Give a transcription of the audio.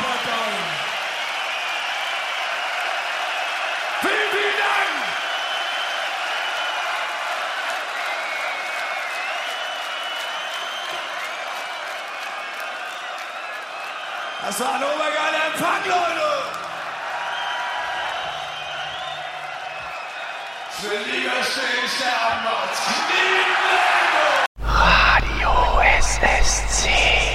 Pardon. Vielen Dank. Das war ein obergeiler Empfang, Leute. Für Liga stehe ich der Arm aufs Knie. Radio SSC.